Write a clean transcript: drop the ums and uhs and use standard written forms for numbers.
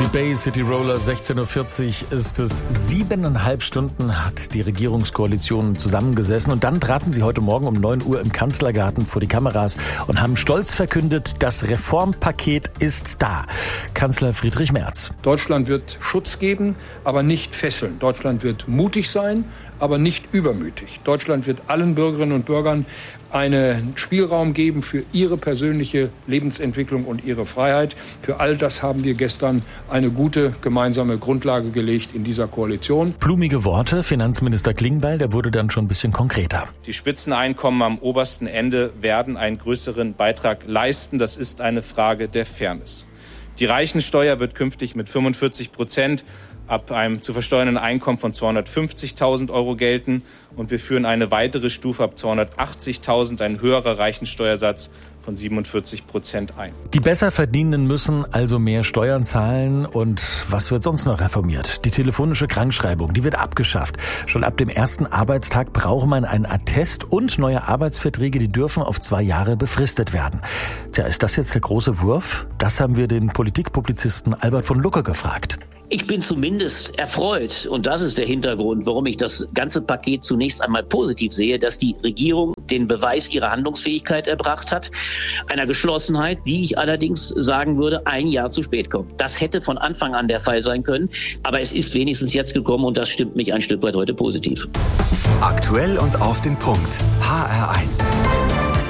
Die Bay City Roller, 16.40 Uhr ist es. 7,5 Stunden hat die Regierungskoalition zusammengesessen und dann traten sie heute Morgen um 9 Uhr im Kanzlergarten vor die Kameras und haben stolz verkündet, das Reformpaket ist da. Kanzler Friedrich Merz. Deutschland wird Schutz geben, aber nicht fesseln. Deutschland wird mutig sein, aber nicht übermütig. Deutschland wird allen Bürgerinnen und Bürgern einen Spielraum geben für ihre persönliche Lebensentwicklung und ihre Freiheit. Für all das haben wir gestern eine gute gemeinsame Grundlage gelegt in dieser Koalition. Blumige Worte, Finanzminister Klingbeil, der wurde dann schon ein bisschen konkreter. Die Spitzeneinkommen am obersten Ende werden einen größeren Beitrag leisten. Das ist eine Frage der Fairness. Die Reichensteuer wird künftig mit 45% ab einem zu versteuernden Einkommen von 250.000 € gelten. Und wir führen eine weitere Stufe ab 280.000, ein höherer Reichensteuersatz von 47% ein. Die Besserverdienenden müssen also mehr Steuern zahlen. Und was wird sonst noch reformiert? Die telefonische Krankschreibung, die wird abgeschafft. Schon ab dem ersten Arbeitstag braucht man einen Attest und neue Arbeitsverträge, die dürfen auf 2 Jahre befristet werden. Tja, ist das jetzt der große Wurf? Das haben wir den Politikpublizisten Albert von Lucke gefragt. Ich bin zumindest erfreut, und das ist der Hintergrund, warum ich das ganze Paket zunächst einmal positiv sehe, dass die Regierung den Beweis ihrer Handlungsfähigkeit erbracht hat, einer Geschlossenheit, die ich allerdings sagen würde, 1 Jahr zu spät kommt. Das hätte von Anfang an der Fall sein können, aber es ist wenigstens jetzt gekommen und das stimmt mich ein Stück weit heute positiv. Aktuell und auf den Punkt. HR1.